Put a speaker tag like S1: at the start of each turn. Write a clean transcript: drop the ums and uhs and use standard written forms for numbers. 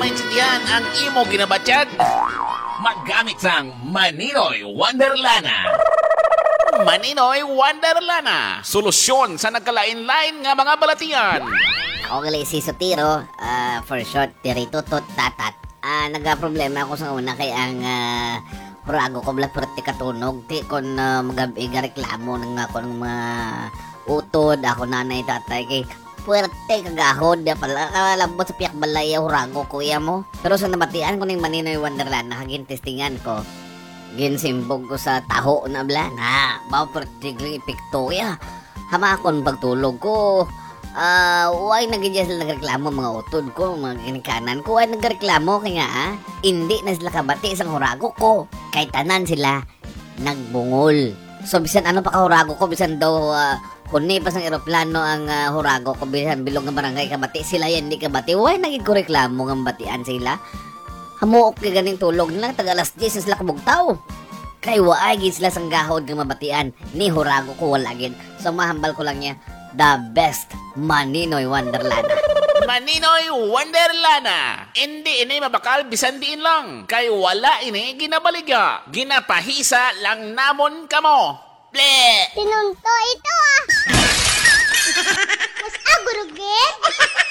S1: maintindihan ang imo ginabatyag.
S2: Maggamit sang Maninoy Wonderlana.
S1: Maninoy Wonderlana. Solusyon sa nagkalain-lain nga mga balatian.
S3: Ako gali si Sotiro, for short, Tiritutot Tatat. Nagka-problema ako sa una kay ang hurago ko bala perti katunog. Ti kon magabiga reklamo ng ako ng mga utod. Ako nanay tatay kay puwerte kagahod. Pala kalabot sa piyak balay hurago kuya mo. Pero sa nabatian ko ng Maninoy Wonderland, nakagin-testingan ko. Ginsimbog ko sa taho na bala na. Bawa perti ipikto ya. Hamakon pagtulog ko. Why nagigya sila nagreklamo mga utod ko, mga ginikanan ko. Why nagreklamo kaya hindi na sila kabati isang hurago ko. Kahit tanan sila nagbungol. So bisan ano pa ka hurago ko, bisan daw huni pa sang eroplano ang hurago ko, bisan bilog ng barangay kabati sila yan hindi kabati. Why nagig ko reklamo ng batian sila? Hamuok kay ganing tulog nila taga alas 10 na sila kabugtaw. Kay waay gid sila sang gahod ng mabatian ni hurago ko wala gid. So mahambal ko lang niya the best Maninoy Wonderland.
S1: Maninoy Wonderlana. Hindi ini mabakal bisan diin lang. Kay wala ini ginabaliga. Ginapahisa lang namon kamo. Ble!
S4: Tinunto ito Mas agurugin.